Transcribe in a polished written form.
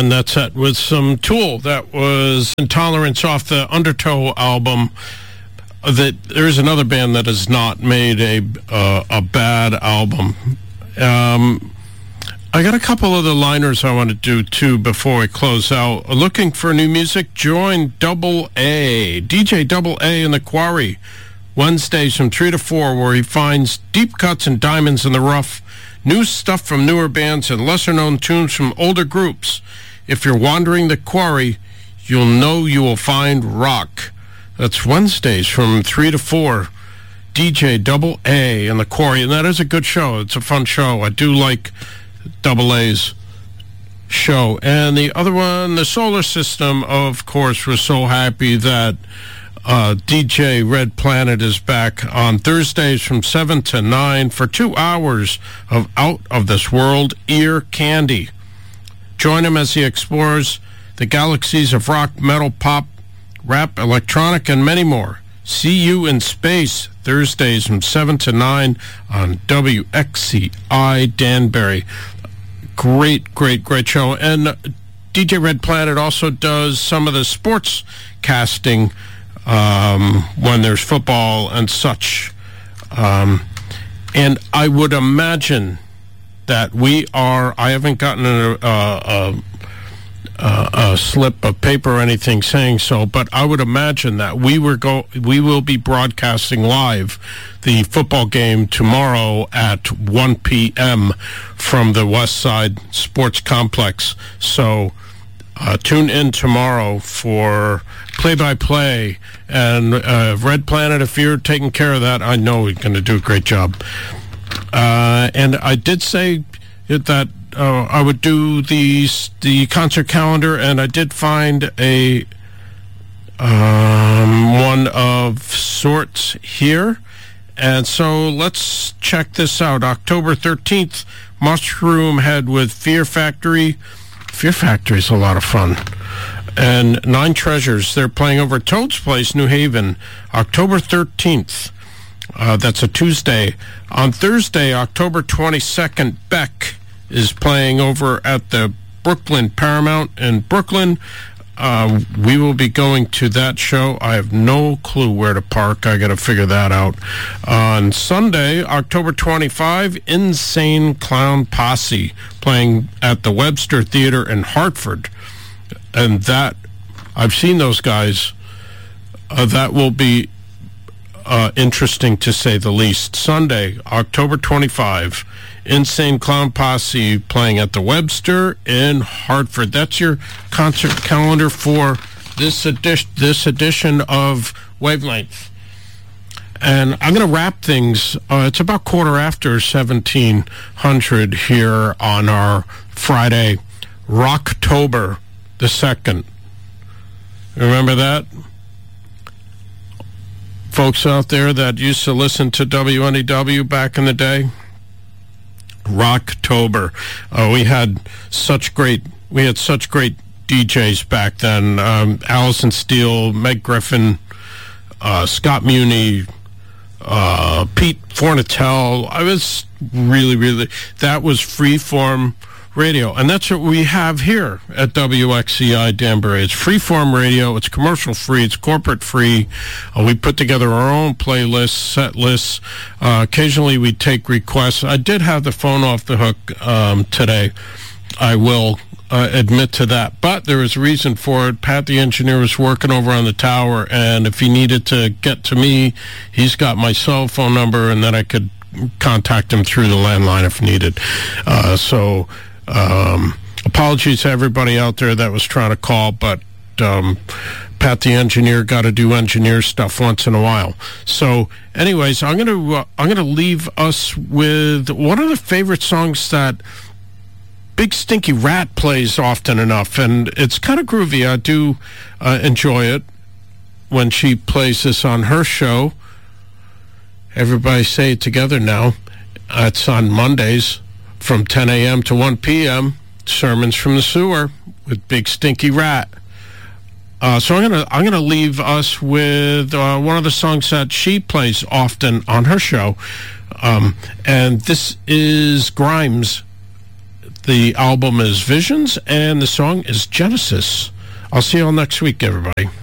And that's it with some Tool. That was Intolerance off the Undertow album. There's another band that has not made a bad album. I got a couple of the liners I want to do, too, before we close out. Looking for new music? Join Double A. DJ Double A in the Quarry. Wednesdays from 3 to 4, where he finds deep cuts and diamonds in the rough, new stuff from newer bands, and lesser-known tunes from older groups. If you're wandering the Quarry, you'll know you will find rock. That's Wednesdays from 3 to 4. DJ Double A in the Quarry, and that is a good show. It's a fun show. I do like Double A's show. And the other one, the Solar System, of course, was so happy that DJ Red Planet is back on Thursdays from 7 to 9 for 2 hours of out-of-this-world ear candy. Join him as he explores the galaxies of rock, metal, pop, rap, electronic, and many more. See you in space, Thursdays from 7 to 9 on WXCI Danbury. Great, great, great show. And DJ Red Planet also does some of the sports casting when there's football and such. And I would imagine that I haven't gotten a slip of paper or anything saying so, but I would imagine that we will be broadcasting live the football game tomorrow at 1 p.m. from the West Side Sports Complex. So tune in tomorrow for play-by-play. And Red Planet, if you're taking care of that, I know you're going to do a great job. And I did say that I would do the concert calendar, and I did find a one of sorts here. And so let's check this out. October 13th, Mushroom Head with Fear Factory. Fear Factory is a lot of fun. And Nine Treasures, they're playing over at Toad's Place, New Haven, October 13th. That's a Tuesday. On Thursday, October 22nd, Beck is playing over at the Brooklyn Paramount in Brooklyn. We will be going to that show. I have no clue where to park. I got to figure that out. On Sunday, October 25, Insane Clown Posse playing at the Webster Theater in Hartford. And that, I've seen those guys. That will be interesting to say the least. Sunday, October 25, Insane Clown Posse playing at the Webster in Hartford. That's your concert calendar for this edition of Wavelength. And I'm going to wrap things. It's about 17:15 here on our Friday, Rocktober the 2nd. Remember that? Folks out there that used to listen to WNEW back in the day? Rocktober. We had such great DJs back then. Allison Steele, Meg Griffin, Scott Muni, Pete Fornatel. I was really, that was freeform radio, and that's what we have here at WXCI Danbury. It's freeform radio. It's commercial free. It's corporate free. We put together our own playlists, set lists. Occasionally we take requests. I did have the phone off the hook today. I will admit to that, but there was a reason for it. Pat the engineer was working over on the tower, and if he needed to get to me, he's got my cell phone number, and then I could contact him through the landline if needed. Apologies to everybody out there that was trying to call, but Pat the engineer got to do engineer stuff once in a while. So anyways, I'm gonna leave us with one of the favorite songs that Big Stinky Rat plays often enough, and it's kind of groovy. I do enjoy it when she plays this on her show. Everybody say it together now. It's on Mondays from 10 a.m. to 1 p.m., Sermons from the Sewer with Big Stinky Rat. So I'm gonna leave us with one of the songs that she plays often on her show, and this is Grimes. The album is Visions, and the song is Genesis. I'll see you all next week, everybody.